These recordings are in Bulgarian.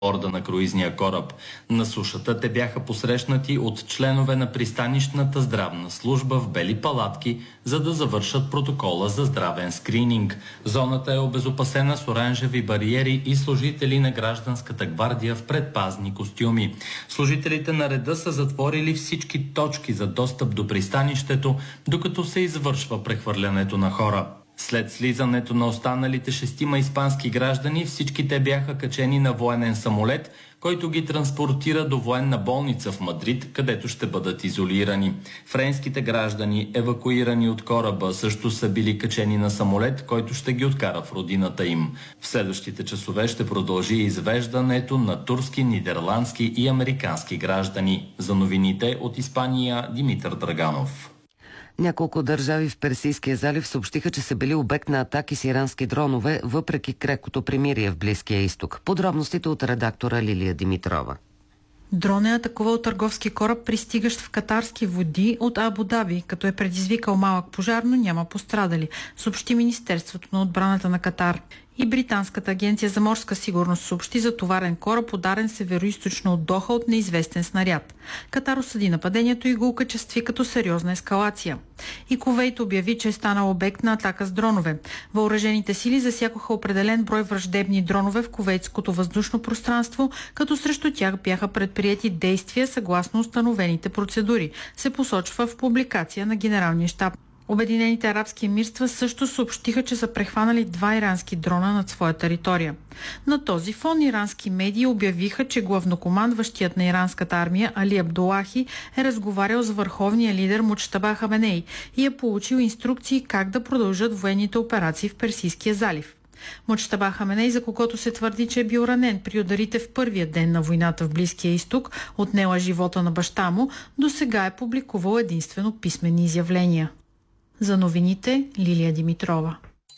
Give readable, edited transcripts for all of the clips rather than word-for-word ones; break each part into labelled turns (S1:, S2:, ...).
S1: борда на круизния кораб. На сушата те бяха посрещнати от членове на пристанищната здравна служба в бели палатки, за да завършат протокола за здравен скрининг. Зоната е обезопасена с оранжеви бариери и служители на гражданската гвардия в предпазни костюми. Служителите на реда са затворили всички точки за достъп до пристанището, докато се извършва прехвърлянето на хора. След слизането на останалите 6 испански граждани, всички те бяха качени на военен самолет, който ги транспортира до военна болница в Мадрид, където ще бъдат изолирани. Френските граждани, евакуирани от кораба, също са били качени на самолет, който ще ги откара в родината им. В следващите часове ще продължи извеждането на турски, нидерландски и американски граждани. За новините от Испания, Димитър Драганов.
S2: Няколко държави в Персийския залив съобщиха, че са били обект на атаки с ирански дронове, въпреки крехкото примирие в Близкия изток. Подробностите от редактора Лилия Димитрова.
S3: Дрон е атакувал търговски кораб, пристигащ в катарски води от Абу Даби, като е предизвикал малък пожар, но няма пострадали, съобщи Министерството на отбраната на Катар. И британската агенция за морска сигурност съобщи за товарен кораб, ударен североизточно от Доха от неизвестен снаряд. Катар осъди нападението и го окачестви като сериозна ескалация. И Кувейт обяви, че е станал обект на атака с дронове. Въоръжените сили засякоха определен брой враждебни дронове в кувейтското въздушно пространство, като срещу тях бяха предприети действия съгласно установените процедури, се посочва в публикация на Генералния щаб. Обединените арабски емирства също съобщиха, че са прехванали 2 ирански дрона над своя територия. На този фон ирански медии обявиха, че главнокомандващият на иранската армия Али Абдулахи е разговарял с върховния лидер Муджтаба Хаменей и е получил инструкции как да продължат военните операции в Персийския залив. Муджтаба Хаменей, за когото се твърди, че е бил ранен при ударите в първия ден на войната в Близкия изток, отнела живота на баща му, досега е публикувал единствено писмени изявления. За новините, Лилия Димитрова.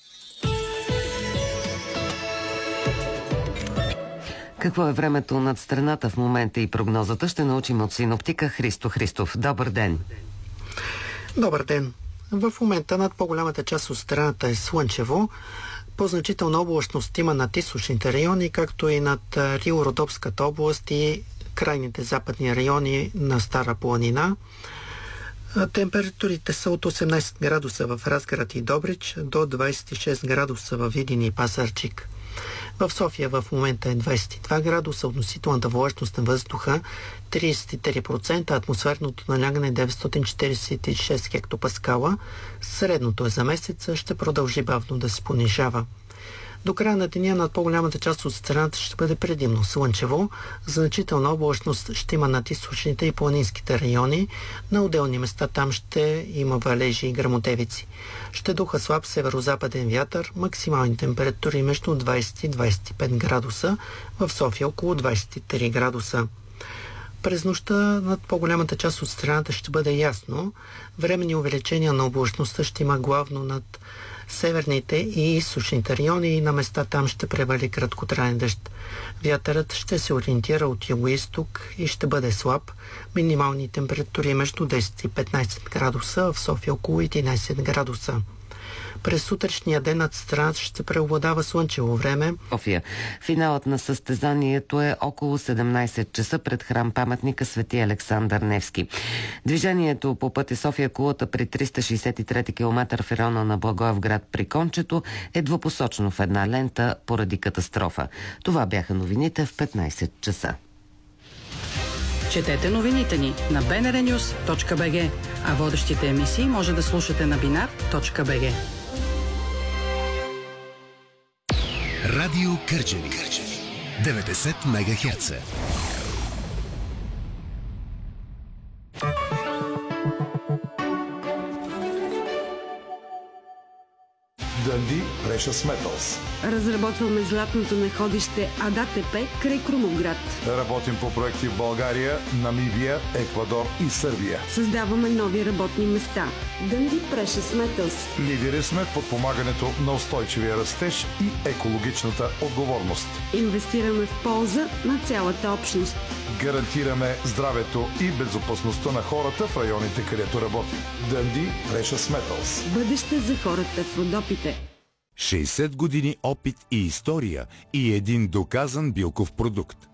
S2: Какво е времето над страната в момента и прогнозата, ще научим от синоптика Христо Христов. Добър ден!
S4: Добър ден! В момента над по-голямата част от страната е слънчево. По-значителна облачност има над източните райони, както и над Рило-Родопската област и крайните западни райони на Стара планина. Температурите са от 18 градуса в Разград и Добрич до 26 градуса в Видин и Пазарджик. В София в момента е 22 градуса, относителната влажност на въздуха 33%, атмосферното налягане 946 хектопаскала. Средното е за месеца, ще продължи бавно да се понижава. До края на деня над по-голямата част от страната ще бъде предимно слънчево. Значителна облачност ще има над източните и планинските райони. На отделни места там ще има валежи и гръмотевици. Ще духа слаб северо-западен вятър, максимални температури между 20 и 25 градуса, в София около 23 градуса. През нощта над по-голямата част от страната ще бъде ясно. Временни увеличения на облачността ще има главно над северните и източните райони и на места там ще превали краткотраен дъжд. Вятърът ще се ориентира от юго-изток и ще бъде слаб. Минимални температури между 10 и 15 градуса, в София около 11 градуса. През сутрешния ден над страната ще преобладава слънчево време.
S2: София. Финалът на състезанието е около 17 часа пред храм паметника Свети Александър Невски. Движението по пътя София-Кулата при 363 км в района на Благоевград при Кончето е двупосочно в една лента поради катастрофа. Това бяха новините в 15 часа.
S5: Четете новините ни на bnrnews.bg, а водещите емисии може да слушате на binar.bg.
S6: Радио Кърджали 90 МГц.
S7: Dundee Precious Metals.
S8: Разработваме златното находище АДАТП край Крумовград.
S7: Работим по проекти в България, Намибия, Еквадор и Сърбия.
S8: Създаваме нови работни места. Dundee Precious Metals.
S7: Лидери сме в подпомагането на устойчивия растеж и екологичната отговорност.
S8: Инвестираме в полза на цялата общност.
S7: Гарантираме здравето и безопасността на хората в районите, където работим. Dundee Precious Metals.
S8: Бъдеще за хората в Родопите.
S6: 60 години опит и история и един доказан билков продукт.